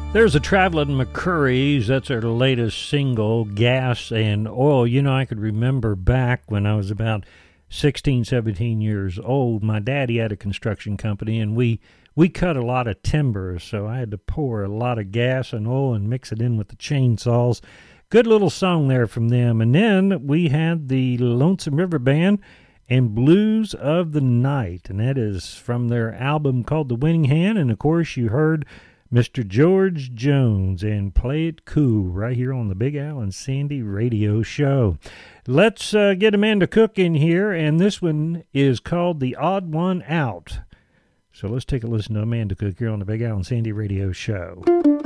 There's a Traveling McCourys. That's their latest single, Gas and Oil. You know, I could remember back when I was about 16, 17 years old. My daddy had a construction company, and we cut a lot of timber, so I had to pour a lot of gas and oil and mix it in with the chainsaws. Good little song there from them. And then we had the Lonesome River Band and Blues of the Night, and that is from their album called The Winning Hand. And, of course, you heard Mr. George Jones and Play It Cool right here on the Big Al and Sandy Radio Show. Let's get Amanda Cook in here, and this one is called The Odd One Out. So let's take a listen to Amanda Cook here on the Big Al and Sandy Radio Show.